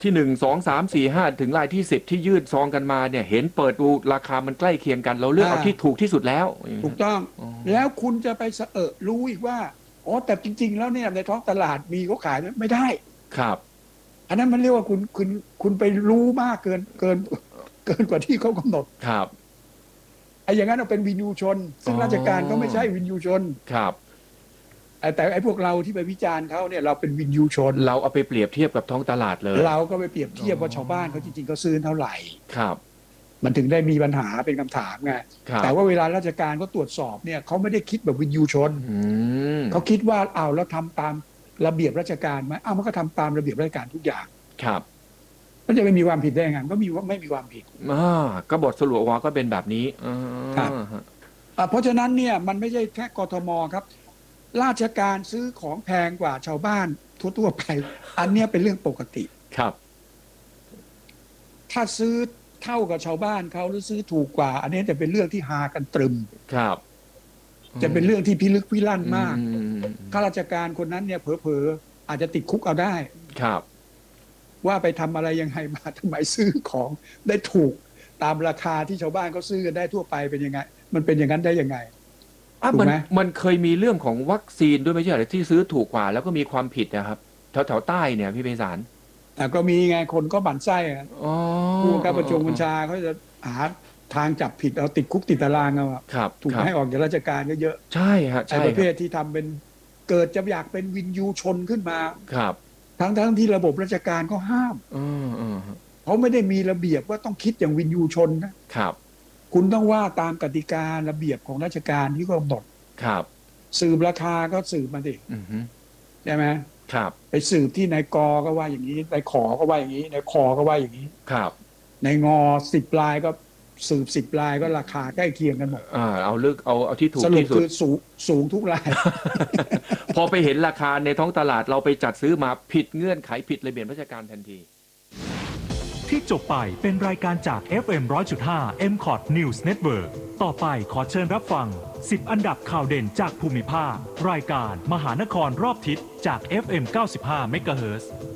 ที่1 2 3 4 5ถึงรายที่10ที่ยื่นซองกันมาเนี่ยเห็นเปิดดูราคามันใกล้เคียงกันเราเลือกเอาที่ถูกที่สุดแล้วถูกต้องแล้วคุณจะไปรู้อีกว่าอ๋อแต่จริงๆแล้วเนี่ยในท้องตลาดมีเขาขายไม่ได้ครับอันนั้นมันเรียกว่าคุณไปรู้มากเกินกว่าที่เขากำหนดครับไอ้อย่างนั้นเราเป็นวินยูชนซึ่งราชการก็ไม่ใช่วินยูชนครับแต่ไอ้พวกเราที่ไปวิจารณ์เขาเนี่ยเราเป็นวินยูชนเราเอาไปเปรียบเทียบกับท้องตลาดเลยเราก็ไปเปรียบเทียบว่าชาวบ้านเขาจริงๆเขาซื้อเท่าไหร่ครับมันถึงได้มีปัญหาเป็นคำถามไงแต่ว่าเวลาราชการเขาตรวจสอบเนี่ยเขาไม่ได้คิดแบบวินยูชนเขาคิดว่าเอาแล้วทำตามระเบียบราชการไหมมันก็ทำตามระเบียบราชการทุกอย่างครับมันจะไม่มีความผิดได้ยังไงก็ไม่มีความผิดก็บทสรุปออกมาก็เป็นแบบนี้ครับเพราะฉะนั้นเนี่ยมันไม่ใช่แค่กทมครับราชการซื้อของแพงกว่าชาวบ้านทั่วไปอันนี้เป็นเรื่องปกติครับถ้าซื้อเท่ากับชาวบ้านเขาหรือซื้อถูกกว่าอันนี้จะเป็นเรื่องที่ฮากันตรึมครับจะเป็นเรื่องที่พิลึกพิลั่นมากข้าราชการคนนั้นเนี่ยเผลอๆอาจจะติดคุกเอาได้ครับว่าไปทำอะไรยังไงมาทำไมซื้อของได้ถูกตามราคาที่ชาวบ้านเขาซื้อกันได้ทั่วไปเป็นยังไงมันเป็นอย่างนั้นได้ยังไงมันเคยมีเรื่องของวัคซีนด้วยไม่ใช่เหรอที่ซื้อถูกกว่าแล้วก็มีความผิดนะครับแถวใต้เนี่ยพี่ไพศาลก็มีไงคนก็บั่นไส้ผู้บังคับบัญชาเขาจะหาทางจับผิดเอาติดคุกติดตารางเอาถูกให้ออกจากราชการก็เยอะใช่ฮะไอ้ประเภทที่ทำเป็นเกิดจะอยากเป็นวินยูชนขึ้นมาครับทั้งที่ระบบราชการก็ห้ามเขาไม่ได้มีระเบียบว่าต้องคิดอย่างวินยูชนนะครับคุณต้องว่าตามกติการะเบียบของราชการที่กำหนดครับสืบราคาก็สืบมาสิใช่ไหมครับไปสืบที่นายกก็ว่าอย่างนี้นายขอก็ว่าอย่างนี้นายคอก็ว่าอย่างนี้ครับนายงอ10 ลายก็สืบ10 ลายก็ราคาใกล้เคียงกันหมดเอาที่ถูกที่สุดคือสูงทุกรายพอไปเห็นราคาในท้องตลาดเราไปจัดซื้อมาผิดเงื่อนไขผิดระเบียบราชการทันทีที่จบไปเป็นรายการจาก FM 100.5 MCOT News Network ต่อไปขอเชิญรับฟัง10 อันดับข่าวเด่นจากภูมิภาครายการมหานครรอบทิศจาก FM 95 MHz